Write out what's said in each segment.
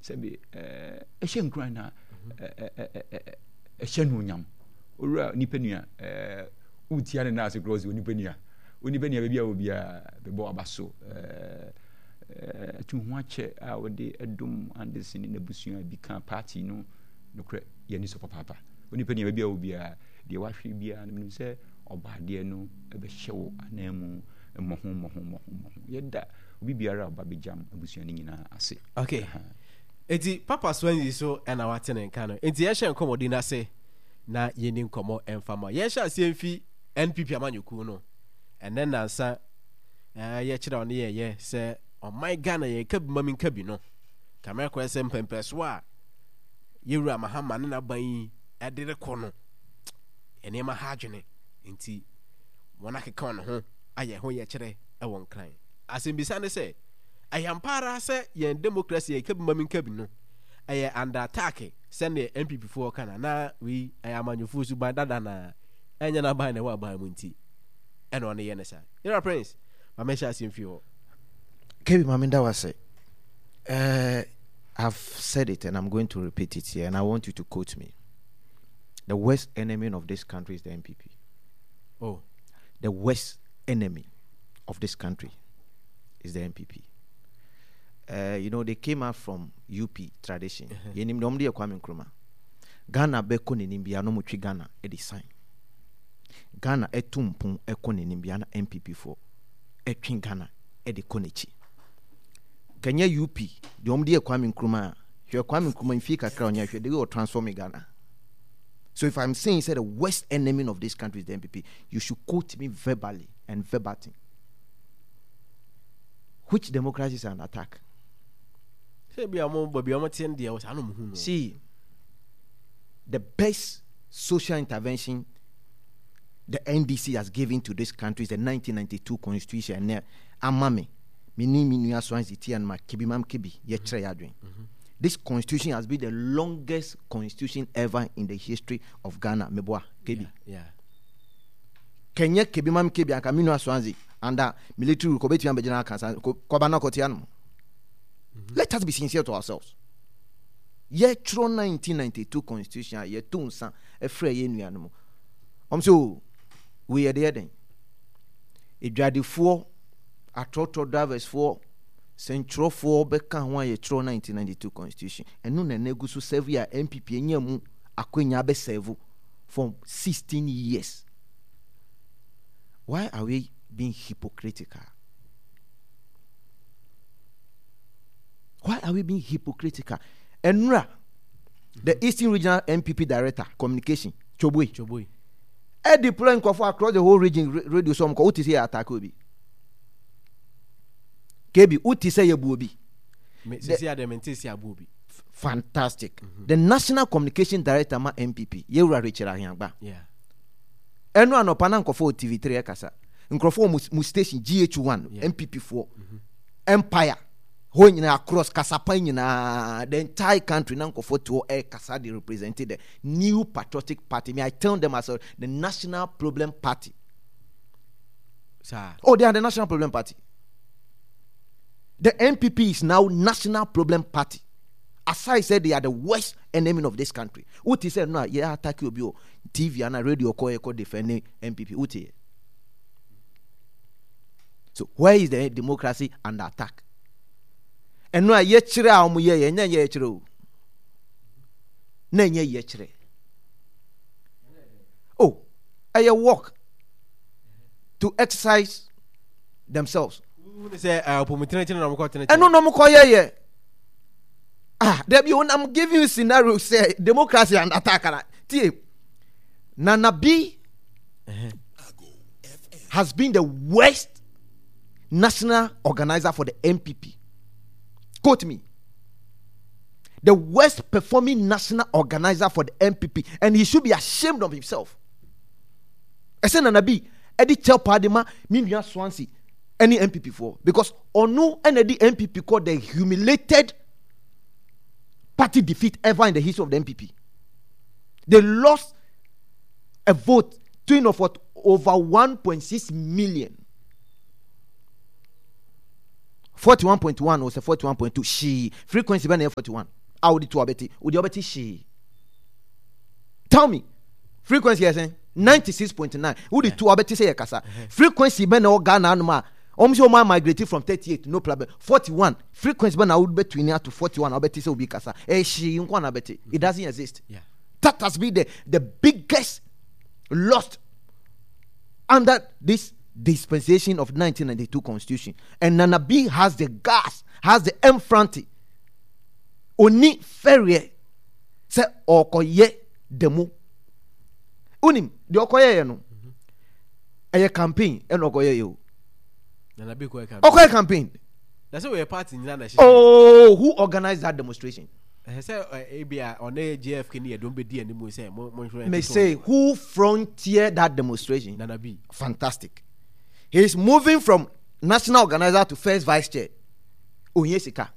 Sabi Asian Grana Shenwunyam Ura Nipenia Utiana Nasa Gross Unipenia Baby will be a Bebo Abaso to watch our day a doom and the sin in the Busia become party no Yanis of Papa. Unipenia baby will be a dear wife be and say or by dear no a show a name and mohom. Yet that we be around Baby Jam and Busianina. I say, okay. Eti Papa Swendy so and our tenant can. Eti Yasha and Comodina say, na yenin komo and farmer. Yasha CMF NPP Amanyukuno. And then answer, yachida on the say, on my Ghana, ye cab mumming cabino. Camera question pempeswa. Yura Mahaman and Abai added a corner. And Emma Hajane, inti. One I can corner, I yachide, I won't climb. As in Bisane say, I am para say, ye democracy, a cab mumming cabino. I am under attack, send the MP before Canana, we, I am on your foot by Dadana, and you're not buying a while by Munti. And on the NSA. You're a prince. My measure is in few. Kebi Maminda was say, I've said it and I'm going to repeat it here, and I want you to quote me. The worst enemy of this country is the MPP. Oh. The worst enemy of this country is the MPP. They came out from UP tradition. Yenim nomdi ya Kwame Nkrumah. Ghana beko ni nimbia no mutwi Ghana edi sign. Ghana etumpon ekone nimbiana MPP for etwin Ghana edi konechi. Kenya UP de omde e Kwame Nkrumah hwe Kwame Nkrumah mfi kakra onya hwe they will transform Ghana. So if I'm saying the worst enemy of this country is the MPP, you should quote me verbally and verbatim. Which democracy is an attack? See, the best social intervention the NDC has given to this country is the 1992 Constitution. Amame, mini aswanziti and makibimam kibi yetre yadwin. This constitution has been the longest constitution ever in the history of Ghana. Meboa kibi. Yeah. Kenya kibimam kibi akamino aswanzi under military rukobeti ambejana kansa kobana kotiano. Let us be sincere to ourselves. Yetro 1992 Constitution yetunsa efre yenuanum. So we are there then. Idwade for atroto drivers for central for beka ho yetro 1992 Constitution. Enu na negusu serve ya MPP enyamu akwenya be serve for 16 years. Why are we being hypocritical? Why are we being hypocritical? Enra, the Eastern Regional MPP Director, Communication, Chobwe. Deploying across the whole region, radio some ko uti say attack obi. Kebi uti say yebuobi. Fantastic. The National Communication Director ma MPP, Yewura Rachel Ahiangba. Yeah. Enra no pana nkofo TV3 kasa. Nkofo mu station GH1, yeah. MPP4. Empire. Across Kasapan, the entire country now for to Kasadi represented the New Patriotic Party. May I tell them as the National Problem Party? Sir. Oh, they are the National Problem Party. The NPP is now National Problem Party. As I said, they are the worst enemy of this country. Uti said no, yeah, attack you TV and radio ko defending MPP. Uti. So where is the democracy under attack? And no yechire amu ye nya yechire o na nya yechire oh I work to exercise themselves say no mo ko ye I'm giving you scenario say democracy and attack tie Nana B has been the worst national organizer for the MPP. Quote me. The worst performing national organizer for the MPP, and he should be ashamed of himself. I said, Nanabi, Eddie Chelpadima, Minya Swansea, any MPP for because Onu and the MPP called the humiliated party defeat ever in the history of the MPP. They lost a vote to of what over 1.6 million. 41.1 was a 41.2. She frequency when 41. Audi to abeti. Udi abeti she. Tell me, frequency is 96.9. Udi to abeti say kasa. Frequency ben o Ghana anuma. Omsi man migrated from 38, no problem. 41. Frequency ben would be between to 41. Abeti say ubi kasa. She inkwana abeti. It doesn't exist. Yeah. That has been the biggest lost under this dispensation of 1992 constitution. And Nana B has the gas, has the emphasis. Oni ferie se okoye demo. Unim the okoye no. Eye campaign and okoye yo. Nana B okoye campaign. That's why we are party in Nana. Oh, who organized that demonstration? Say ABI on AGF near don't be dear anymore. Say may say who frontier that demonstration? Nana B. Fantastic. He is moving from national organizer to first vice chair. Onyesika.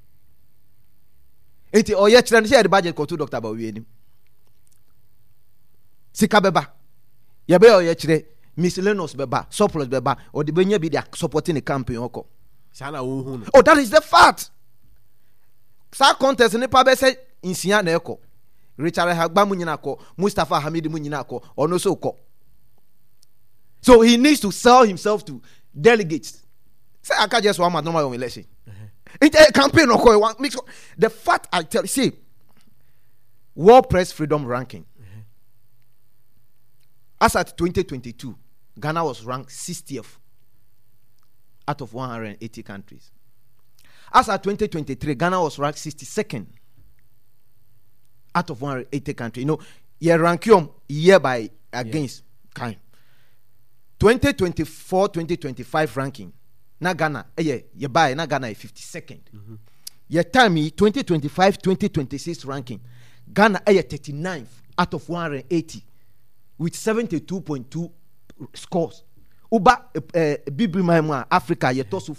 Enti oye chira share the budget ko to Dr. Bawieni. Sika beba. Ya be oye chire miscellaneous beba, surplus beba, or the benya be they supporting the campaign oko. Oh, that is the fact. Sa contest ne pa be say insia na eko. Richard Hagba mu nyina ko, Mustafa Hamid mu nyina ko, ono so ko. So he needs to sell himself to delegates. Say I can just one man normal election. It's a campaign or mix. The fact I tell you, see, World Press Freedom Ranking. As at 2022, Ghana was ranked 60th out of 180 countries. As at 2023, Ghana was ranked 62nd out of 180 countries. You know, you rank year by against kind. 2024-2025 ranking. Na Ghana, you buy na Ghana 52nd. Your time 2025-2026 ranking. Ghana 39th out of 180 with 72.2 scores. Uba Bibi Maimwa Africa ye tosu